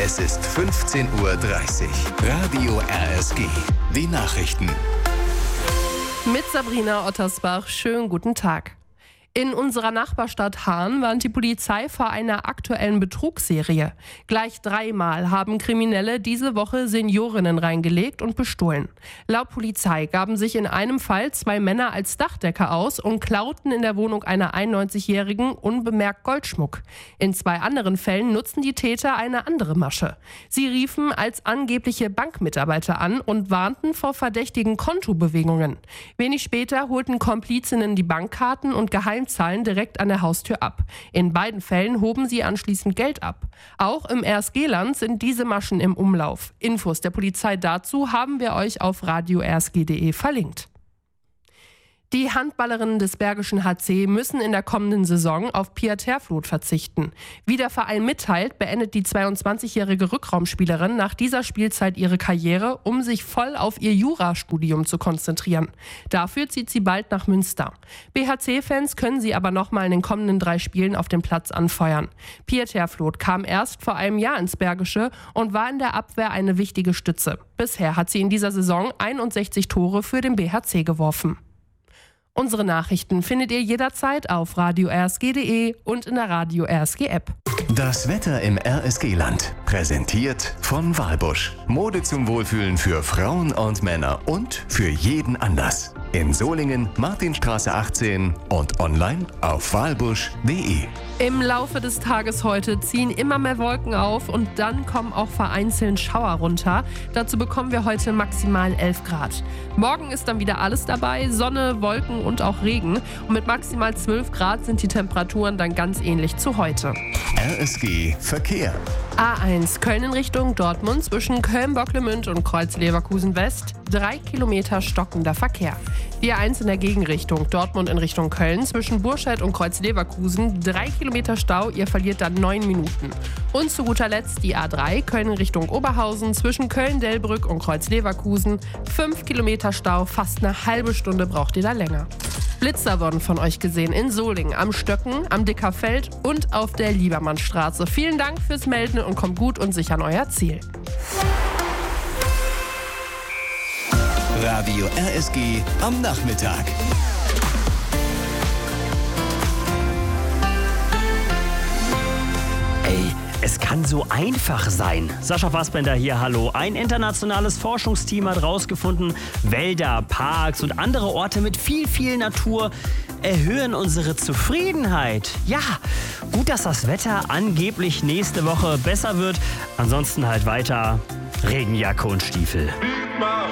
Es ist 15:30 Uhr. Radio RSG. Die Nachrichten. Mit Sabrina Ottersbach. Schönen guten Tag. In unserer Nachbarstadt Haan warnt die Polizei vor einer aktuellen Betrugsserie. Gleich 3-mal haben Kriminelle diese Woche Seniorinnen reingelegt und bestohlen. Laut Polizei gaben sich in einem Fall 2 Männer als Dachdecker aus und klauten in der Wohnung einer 91-Jährigen unbemerkt Goldschmuck. In 2 anderen Fällen nutzten die Täter eine andere Masche. Sie riefen als angebliche Bankmitarbeiter an und warnten vor verdächtigen Kontobewegungen. Wenig später holten Komplizinnen die Bankkarten und Geheimzahlen direkt an der Haustür ab. In beiden Fällen hoben sie anschließend Geld ab. Auch im RSG-Land sind diese Maschen im Umlauf. Infos der Polizei dazu haben wir euch auf radio-rsg.de verlinkt. Die Handballerinnen des Bergischen HC müssen in der kommenden Saison auf Pia Terfloth verzichten. Wie der Verein mitteilt, beendet die 22-jährige Rückraumspielerin nach dieser Spielzeit ihre Karriere, um sich voll auf ihr Jurastudium zu konzentrieren. Dafür zieht sie bald nach Münster. BHC-Fans können sie aber nochmal in den kommenden 3 Spielen auf dem Platz anfeuern. Pia Terfloth kam erst vor einem Jahr ins Bergische und war in der Abwehr eine wichtige Stütze. Bisher hat sie in dieser Saison 61 Tore für den BHC geworfen. Unsere Nachrichten findet ihr jederzeit auf radio-rsg.de und in der Radio RSG App. Das Wetter im RSG-Land. Präsentiert von Walbusch. Mode zum Wohlfühlen für Frauen und Männer und für jeden Anlass. In Solingen, Martinstraße 18 und online auf walbusch.de. Im Laufe des Tages heute ziehen immer mehr Wolken auf und dann kommen auch vereinzelt Schauer runter. Dazu bekommen wir heute maximal 11 Grad. Morgen ist dann wieder alles dabei, Sonne, Wolken und auch Regen. Und mit maximal 12 Grad sind die Temperaturen dann ganz ähnlich zu heute. RSG Verkehr. A1 Köln in Richtung Dortmund zwischen Köln-Bocklemünd und Kreuz-Leverkusen West 3 Kilometer stockender Verkehr. Die A1 in der Gegenrichtung Dortmund in Richtung Köln zwischen Burscheid und Kreuz-Leverkusen 3 Kilometer Stau, ihr verliert dann 9 Minuten. Und zu guter Letzt die A3 Köln in Richtung Oberhausen zwischen Köln-Delbrück und Kreuz-Leverkusen 5 Kilometer Stau, fast eine halbe Stunde braucht ihr da länger. Blitzer wurden von euch gesehen in Solingen, am Stöcken, am Dickerfeld und auf der Liebermannstraße. Vielen Dank fürs Melden und kommt gut und sicher an euer Ziel. Radio RSG am Nachmittag. Es kann so einfach sein. Sascha Fassbender hier, hallo. Ein internationales Forschungsteam hat herausgefunden, Wälder, Parks und andere Orte mit viel Natur erhöhen unsere Zufriedenheit. Ja, gut, dass das Wetter angeblich nächste Woche besser wird. Ansonsten halt weiter Regenjacke und Stiefel.